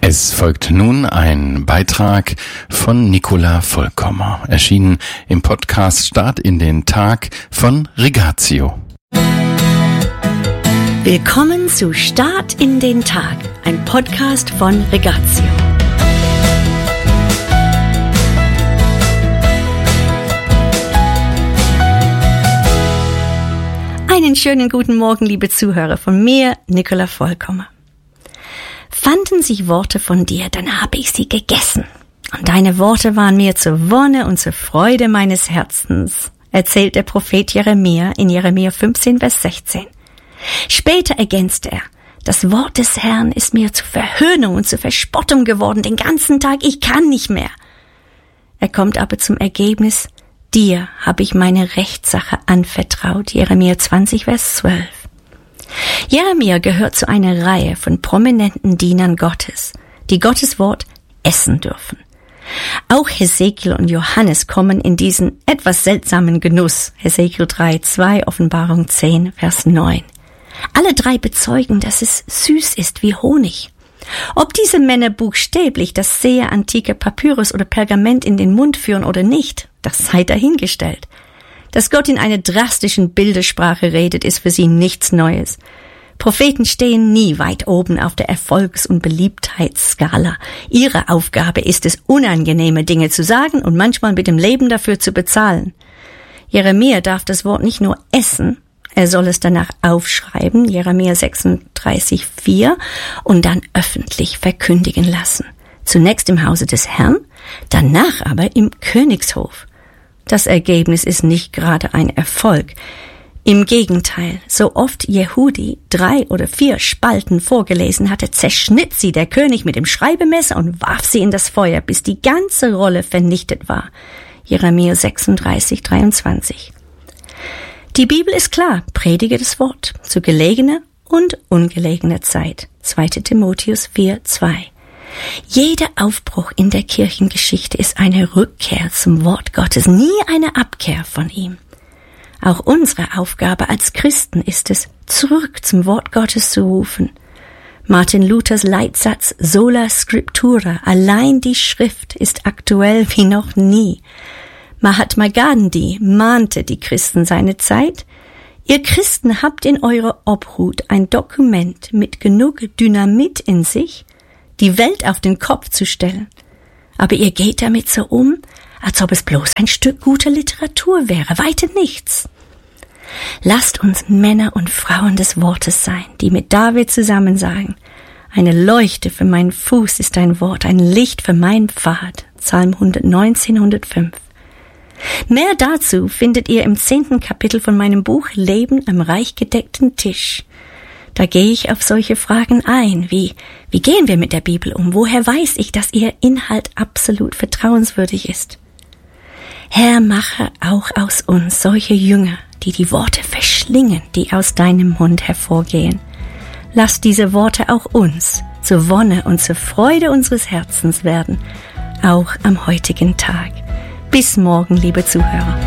Es folgt nun ein Beitrag von Nicola Vollkommer, erschienen im Podcast Start in den Tag von Rigatio. Willkommen zu Start in den Tag, ein Podcast von Rigatio. Einen schönen guten Morgen, liebe Zuhörer, von mir, Nicola Vollkommer. Fanden sich Worte von dir, dann habe ich sie gegessen. Und deine Worte waren mir zur Wonne und zur Freude meines Herzens, erzählt der Prophet Jeremia in Jeremia 15, Vers 16. Später ergänzte er, das Wort des Herrn ist mir zur Verhöhnung und zur Verspottung geworden, den ganzen Tag, ich kann nicht mehr. Er kommt aber zum Ergebnis, dir habe ich meine Rechtssache anvertraut, Jeremia 20, Vers 12. Jeremia gehört zu einer Reihe von prominenten Dienern Gottes, die Gottes Wort essen dürfen. Auch Hesekiel und Johannes kommen in diesen etwas seltsamen Genuss, Hesekiel 3, 2, Offenbarung 10, Vers 9. Alle drei bezeugen, dass es süß ist wie Honig. Ob diese Männer buchstäblich das sehr antike Papyrus oder Pergament in den Mund führen oder nicht, das sei dahingestellt. Dass Gott in einer drastischen Bildersprache redet, ist für sie nichts Neues. Propheten stehen nie weit oben auf der Erfolgs- und Beliebtheitsskala. Ihre Aufgabe ist es, unangenehme Dinge zu sagen und manchmal mit dem Leben dafür zu bezahlen. Jeremia darf das Wort nicht nur essen, er soll es danach aufschreiben, Jeremia 36, 4, und dann öffentlich verkündigen lassen. Zunächst im Hause des Herrn, danach aber im Königshof. Das Ergebnis ist nicht gerade ein Erfolg. Im Gegenteil, so oft Jehudi 3 oder 4 Spalten vorgelesen hatte, zerschnitt sie der König mit dem Schreibemesser und warf sie in das Feuer, bis die ganze Rolle vernichtet war. Jeremia 36, 23. Die Bibel ist klar, predige das Wort zu gelegener und ungelegener Zeit. 2. Timotheus 4, 2. Jeder Aufbruch in der Kirchengeschichte ist eine Rückkehr zum Wort Gottes, nie eine Abkehr von ihm. Auch unsere Aufgabe als Christen ist es, zurück zum Wort Gottes zu rufen. Martin Luthers Leitsatz Sola Scriptura, allein die Schrift, ist aktuell wie noch nie. Mahatma Gandhi mahnte die Christen seiner Zeit: Ihr Christen habt in eurer Obhut ein Dokument mit genug Dynamit in sich, die Welt auf den Kopf zu stellen. Aber ihr geht damit so um, als ob es bloß ein Stück guter Literatur wäre, weiter nichts. Lasst uns Männer und Frauen des Wortes sein, die mit David zusammen sagen: Eine Leuchte für meinen Fuß ist dein Wort, ein Licht für meinen Pfad. Psalm 119, 105. Mehr dazu findet ihr im 10. Kapitel von meinem Buch Leben am reich gedeckten Tisch. Da gehe ich auf solche Fragen ein, wie gehen wir mit der Bibel um? Woher weiß ich, dass ihr Inhalt absolut vertrauenswürdig ist? Herr, mache auch aus uns solche Jünger, die die Worte verschlingen, die aus deinem Mund hervorgehen. Lass diese Worte auch uns zur Wonne und zur Freude unseres Herzens werden, auch am heutigen Tag. Bis morgen, liebe Zuhörer.